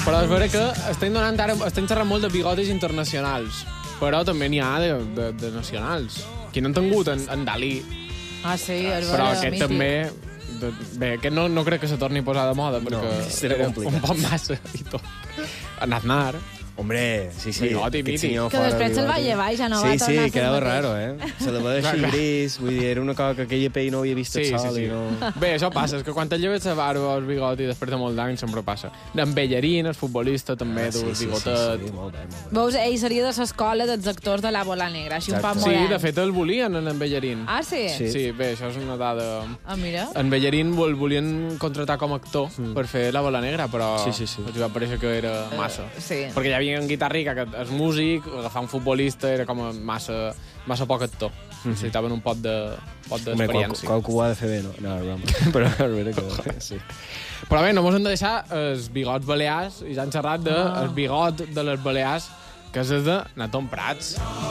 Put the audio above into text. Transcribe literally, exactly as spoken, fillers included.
Però és vera que estem donant ara, estem xerrant molt de bigotis internacionals, però també n'hi ha de, de, de nacionals. Qui no han tingut en, en Dalí. Ah, sí, és vera. Però aquest mític. també... De, bé, aquest no, no crec que se torni a posar de moda, perquè No, serà era complicat. un poc massa i tot. En Aznar. Hombre, sí, sí. Bigoti, aquest mític. senyor Que fora després se'l va bigoti. llevar i ja no sí, va tornar Sí, a sí, fer quedava el mateix. raro, eh? Se la va deixar Clar, clar. gris, vull dir, era una cosa que aquella pell no havia vist Sí, el sí, sol sí. i no... Bé, això passa, és que quan te lleves la barba o el bigoti després de molt d'anys sempre passa. En Bellerín, el futbolista, també Ah, du sí, el sí, bigotet. sí, sí, molt bé, molt bé. Veus, ell seria de l'escola dels actors de la bola negra, així un Exacte. poc Sí, modern. de fet el volien, en Bellerín. Ah, sí? Sí. Sí, bé, això és una dada... Ah, mira. En Bellerín el volien contratar com a actor mm. per fer la bola negra, però Sí, sí, sí. els va parèixer que era massa. Uh, sí. Perquè hi havia en Guitarrica, que és músic, agafar un futbolista era com a massa, massa poc actor. Necessitaven un pot de pot Home, qual, d'experiència. qualcú ho ha de fer bé, no? No, broma. Però és veritat que... Sí. Però bé, no mos hem de deixar els bigots balears, i ja han xerrat del Ah. bigot de les Balears, que és el de Natom Prats.